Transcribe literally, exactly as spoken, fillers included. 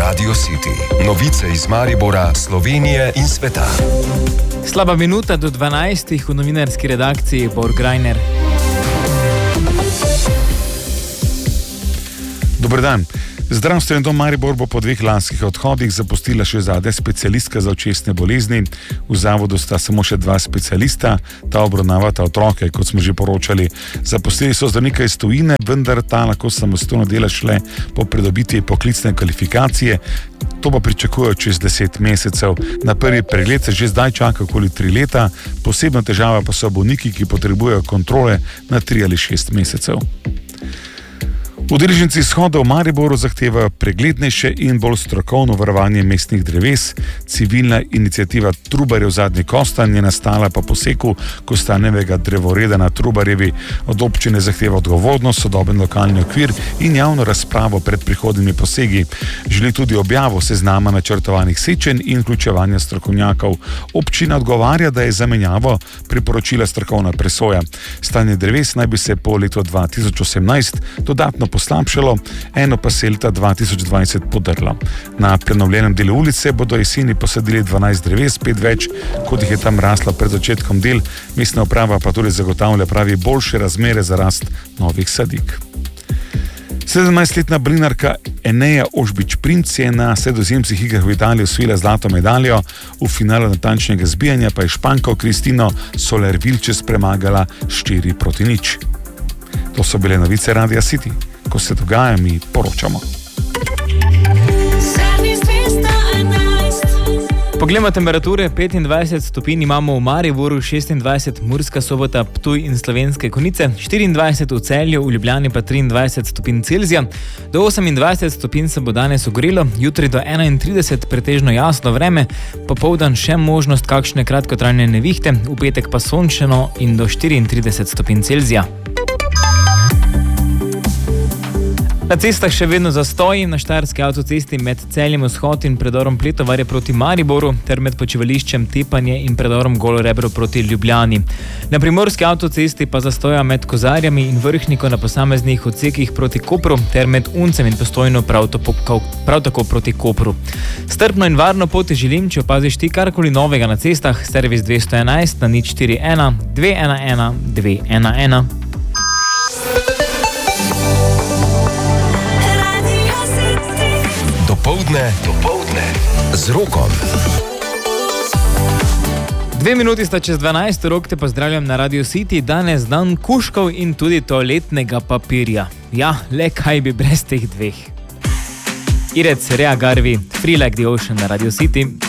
Radio City. Novice iz Maribora, Slovenije in sveta. Slaba minuta do dvanajstih v novinarski redakciji Borg Greiner. Dober dan. Zdravstveni dom Maribor bo po dveh lanskih odhodih zapustila še zadnja specialistka za očesne bolezni. V zavodu sta samo še dva specialista, ta obravnavata otroke, kot smo že poročali. Zapustili so zdravnika iz tujine, vendar ta lahko samostojno dela šele po pridobitvi poklicne kvalifikacije. To pa pričakujejo čez deset mesecev. Na prvi pregled se že zdaj čaka okoli tri leta, posebna težava pa so bolniki, ki potrebujejo kontrole na tri ali šest mesecev. Udeleženci shoda v Mariboru zahtevajo preglednejše in bolj strokovno varovanje mestnih dreves. Civilna iniciativa Trubarjev zadnji kostanj je nastala po poseku kostanjevega drevoreda na Trubarjevi. Od občine zahteva odgovornost, sodoben lokalni okvir in javno razpravo pred prihodnjimi posegi. Želi tudi objavo seznama načrtovanih sečenj in vključevanja strokovnjakov. Občina odgovarja, da je zamenjavo priporočila strokovna presoja. Stanje dreves naj bi se po letu dva tisoč osemnajst dodatno poslabšalo, eno pa se leta dva tisoč dvajset podrlo. Na prenovljenem delu ulice bodo jeseni posadili dvanajst dreves, pet več, kot jih je tam raslo pred začetkom del. Mestna uprava pa tudi zagotavlja pravi boljše razmere za rast novih sadik. sedemnajstletna blinarka Eneja Ožbič-Primc je na sredozemskih igrah v Italiji osvojila zlato medaljo, v finalu natančnega zbijanja pa je Španko Kristino Soler Vilčes premagala štiri proti nič. To so bile novice Radia City. Ko se dogaja, mi poročamo. Poglejmo temperature, petindvajset stopinj imamo v Mariboru, šestindvajset Murska Sobota, Ptuj in Slovenske Konjice, štiriindvajset v Celju, v Ljubljani pa triindvajset stopinj Celzija. Do osemindvajset stopinj se bo danes ogrelo, jutri do enaintrideset pretežno jasno vreme, popoldan še možnost kakšne kratkotrajne nevihte, v petek pa sončeno in do štiriintrideset stopinj Celzija. Na cestah še vedno zastoji, na štajerski avtocesti med Celjem Vzhod in predorom Pletovarje proti Mariboru ter med počivališčem Tepanje in predorom Golo Rebro proti Ljubljani. Na primorski avtocesti pa zastoja med Kozarjami in Vrhniko na posameznih odsekih proti Kopru ter med Uncem in Postojno prav, prav tako proti Kopru. Strpno in varno pot želim, če opaziš ti karkoli novega na cestah, servis dvesto enajst na nič štiri ena dve ena ena dve ena ena. Dopoldne, dopoldne z Rokom. Dve minuti sta čez dvanajst, Rok te pozdravljam na Radio City, danes dan kuškov in tudi toaletnega papirja. Ja, le kaj bi brez teh dveh. Irec, Rea Garvi, Free Like the Ocean na Radio City.